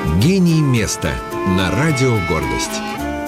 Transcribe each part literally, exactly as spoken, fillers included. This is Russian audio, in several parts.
Гений места на радио «Гордость».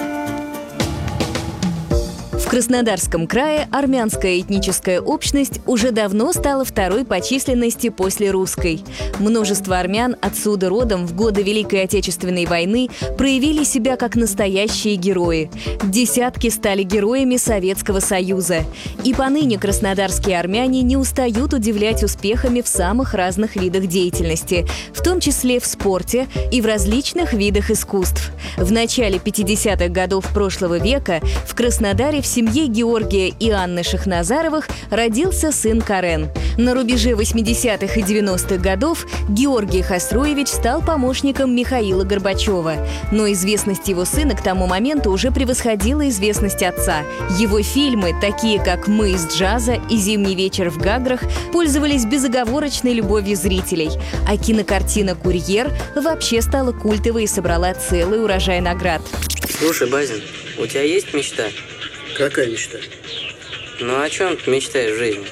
В Краснодарском крае армянская этническая общность уже давно стала второй по численности после русской. Множество армян отсюда родом в годы Великой Отечественной войны проявили себя как настоящие герои. Десятки стали героями Советского Союза. И поныне краснодарские армяне не устают удивлять успехами в самых разных видах деятельности, в том числе в спорте и в различных видах искусств. В начале пятидесятых годов прошлого века в Краснодаре в семье Георгия и Анны Шахназаровых родился сын Карен. На рубеже восьмидесятых и девяностых годов Георгий Хасроевич стал помощником Михаила Горбачева. Но известность его сына к тому моменту уже превосходила известность отца. Его фильмы, такие как «Мы из джаза» и «Зимний вечер в Гаграх», пользовались безоговорочной любовью зрителей. А кинокартина «Курьер» вообще стала культовой и собрала целый урожай наград. Слушай, Базин, у тебя есть мечта? Какая мечта? Ну о чем ты мечтаешь в жизни?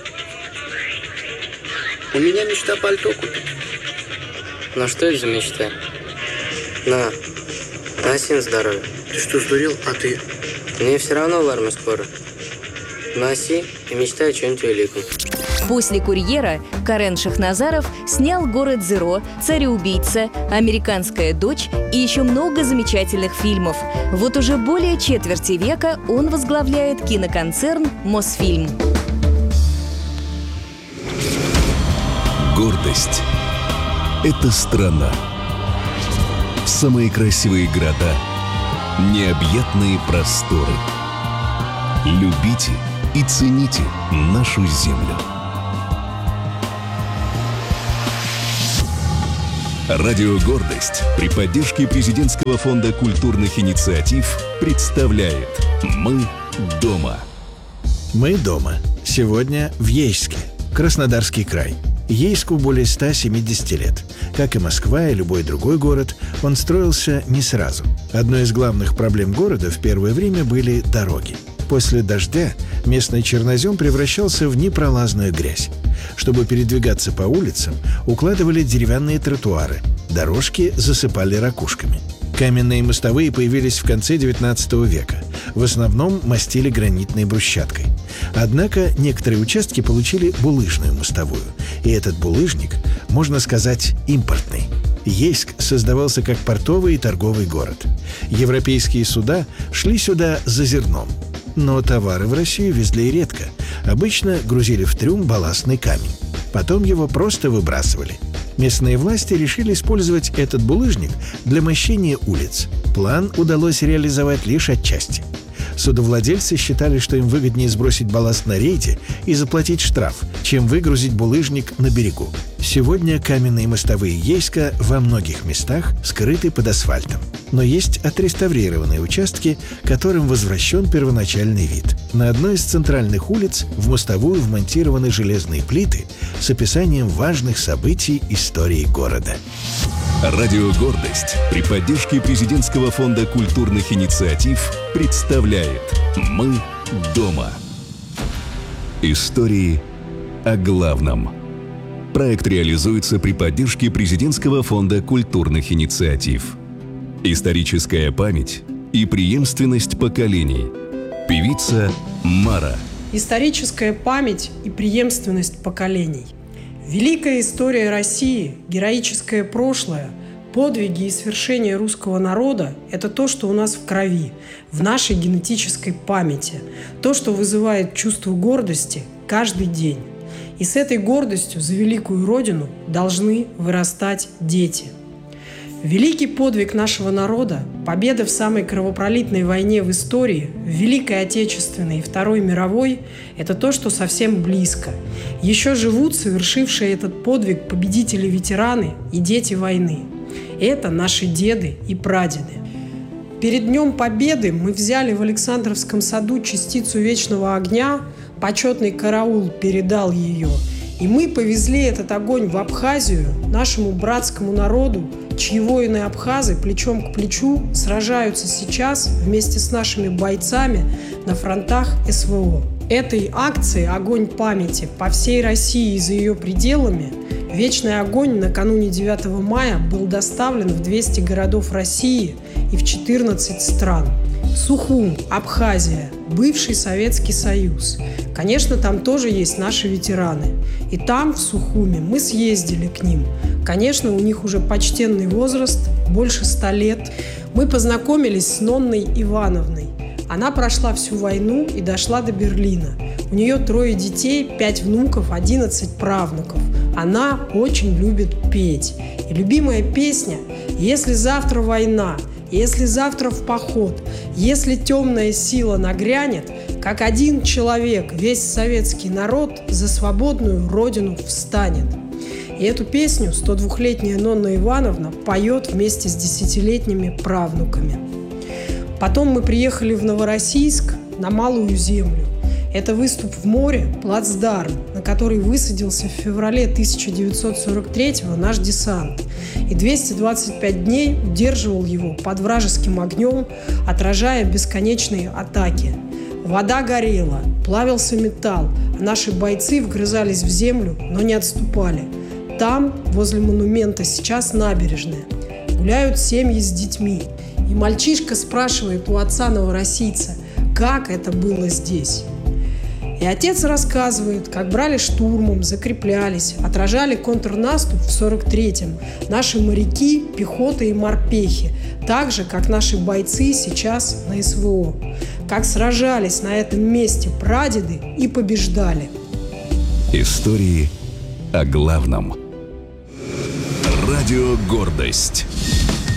У меня мечта пальто купить. Ну что это за мечта? На, носи на здоровье. Ты что, сдурел? А ты? Мне все равно в армию скоро. Носи и мечтай о чем-нибудь великом. После «Курьера» Карен Шахназаров снял «Город Зеро», «Цареубийца», «Американская дочь» и еще много замечательных фильмов. Вот уже более четверти века он возглавляет киноконцерн «Мосфильм». Гордость – это страна. Самые красивые города, необъятные просторы. Любите и цените нашу землю. Радио «Гордость» при поддержке Президентского фонда культурных инициатив представляет «Мы дома». Мы дома. Сегодня в Ейске, Краснодарский край. Ейску более ста семидесяти лет. Как и Москва и любой другой город, он строился не сразу. Одной из главных проблем города в первое время были дороги. После дождя местный чернозем превращался в непролазную грязь. Чтобы передвигаться по улицам, укладывали деревянные тротуары, дорожки засыпали ракушками. Каменные мостовые появились в конце девятнадцатого века. В основном мастили гранитной брусчаткой. Однако некоторые участки получили булыжную мостовую. И этот булыжник, можно сказать, импортный. Ейск создавался как портовый и торговый город. Европейские суда шли сюда за зерном. Но товары в Россию везли редко. Обычно грузили в трюм балластный камень. Потом его просто выбрасывали. Местные власти решили использовать этот булыжник для мощения улиц. План удалось реализовать лишь отчасти. Судовладельцы считали, что им выгоднее сбросить балласт на рейде и заплатить штраф, чем выгрузить булыжник на берегу. Сегодня каменные мостовые Ейска во многих местах скрыты под асфальтом. Но есть отреставрированные участки, которым возвращен первоначальный вид. На одной из центральных улиц в мостовую вмонтированы железные плиты с описанием важных событий истории города. Радио «Гордость» при поддержке Президентского фонда культурных инициатив представляет «Мы дома». Истории о главном. Проект реализуется при поддержке Президентского фонда культурных инициатив. Историческая память и преемственность поколений. Певица Мара. Историческая память и преемственность поколений. Великая история России, героическое прошлое, подвиги и свершения русского народа – это то, что у нас в крови, в нашей генетической памяти, то, что вызывает чувство гордости каждый день. И с этой гордостью за великую Родину должны вырастать дети. Великий подвиг нашего народа, победа в самой кровопролитной войне в истории, в Великой Отечественной и Второй мировой – это то, что совсем близко. Еще живут совершившие этот подвиг победители-ветераны и дети войны. Это наши деды и прадеды. Перед Днем Победы мы взяли в Александровском саду частицу вечного огня, почетный караул передал ее, и мы повезли этот огонь в Абхазию, нашему братскому народу, чьи воины-абхазы плечом к плечу сражаются сейчас вместе с нашими бойцами на фронтах эс вэ о. Этой акции «Огонь памяти» по всей России и за ее пределами Вечный огонь накануне девятого мая был доставлен в двести городов России и в четырнадцать стран. Сухум, Абхазия, бывший Советский Союз. Конечно, там тоже есть наши ветераны. И там, в Сухуме, мы съездили к ним. Конечно, у них уже почтенный возраст, больше ста лет. Мы познакомились с Нонной Ивановной. Она прошла всю войну и дошла до Берлина. У нее трое детей, пять внуков, одиннадцать правнуков. Она очень любит петь. И любимая песня «Если завтра война», «Если завтра в поход», «Если темная сила нагрянет», как один человек, весь советский народ за свободную родину встанет. И эту песню сто двухлетняя Нонна Ивановна поет вместе с десятилетними правнуками. Потом мы приехали в Новороссийск на Малую Землю. Это выступ в море, плацдарм, на который высадился в феврале тысяча девятьсот сорок третьего наш десант. И двести двадцать пять дней удерживал его под вражеским огнем, отражая бесконечные атаки. Вода горела, плавился металл, а наши бойцы вгрызались в землю, но не отступали. Там, возле монумента, сейчас набережная. Гуляют семьи с детьми. И мальчишка спрашивает у отца новороссийца, как это было здесь. И отец рассказывает, как брали штурмом, закреплялись, отражали контрнаступ в сорок третьем наши моряки, пехота и морпехи, так же, как наши бойцы сейчас на эс вэ о. Как сражались на этом месте прадеды и побеждали. Истории о главном. Радио «Гордость».